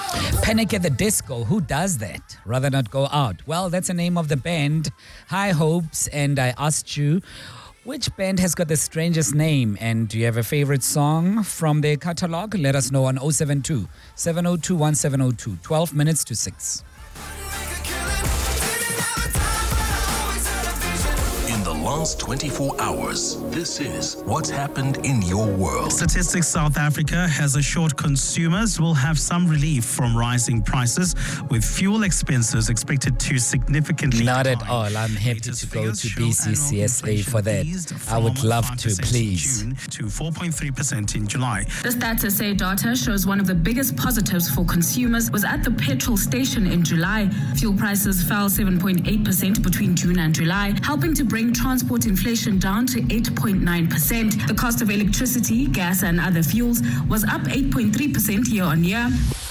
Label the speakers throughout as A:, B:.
A: Panic at the Disco. Who does that? Rather not go out. Well, that's the name of the band, High Hopes. And I asked you, which band has got the strangest name? And do you have a favorite song from their catalog? Let us know on 072 702 1702. 12 minutes to 6.
B: Last 24 hours. This is what's happened in your world.
C: Statistics South Africa has assured consumers will have some relief from rising prices, with fuel expenses expected to significantly
A: Not
C: decline.
A: at all. I'm happy to go to BCCSA for that. I would love to, please.
C: To 4.3% in July.
D: The Stats SA data shows one of the biggest positives for consumers was at the petrol station in July. Fuel prices fell 7.8% between June and July, helping to bring transport inflation down to 8.9%. The cost of electricity, gas and other fuels was up 8.3% year on year.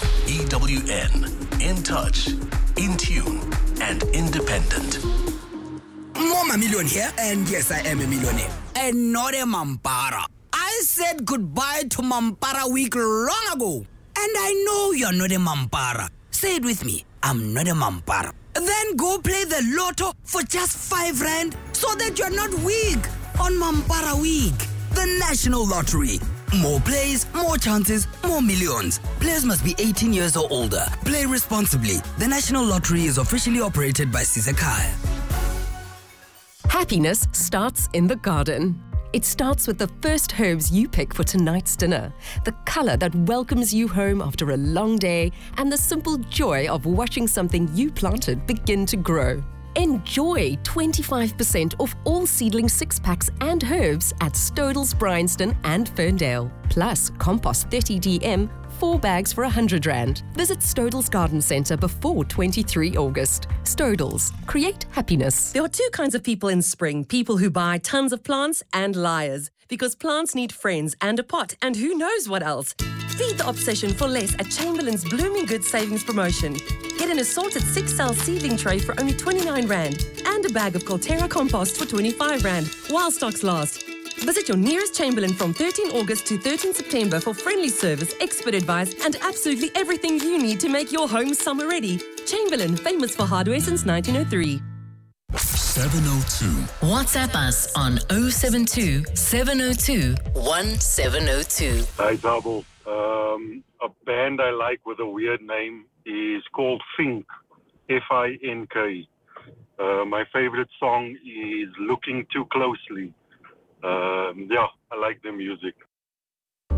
B: EWN, in touch, in tune, and independent.
E: Mama Million here, and yes, I am a millionaire. And not a Mampara. I said goodbye to Mampara week long ago. And I know you're not a Mampara. Say it with me. I'm not a Mampara. Then go play the lotto for just 5 rand so that you're not weak on Mampara Week, the National Lottery. More plays, more chances, more millions. Players must be 18 years or older. Play responsibly. The National Lottery is officially operated by Sizakai.
F: Happiness starts in the garden. It starts with the first herbs you pick for tonight's dinner, the color that welcomes you home after a long day, and the simple joy of watching something you planted begin to grow. Enjoy 25% off all seedling 6-packs and herbs at Stodels, Bryanston and Ferndale. Plus, compost 30 DM, 4 bags for 100 Rand. Visit Stodels Garden Centre before 23 August. Stodels, create happiness.
G: There are 2 kinds of people in spring, people who buy tons of plants and liars. Because plants need friends and a pot and who knows what else. Feed the obsession for less at Chamberlain's Blooming Goods Savings Promotion. Get an assorted 6-cell seedling tray for only 29 Rand and a bag of Colterra compost for 25 Rand while stocks last. Visit your nearest Chamberlain from 13 August to 13 September for friendly service, expert advice and absolutely everything you need to make your home summer ready. Chamberlain, famous for hardware since 1903.
B: 702.
H: WhatsApp us on 072 702 1702.
I: Hi, Double. A band I like with a weird name is called Fink, F-I-N-K. My favorite song is Looking Too Closely. I like the music.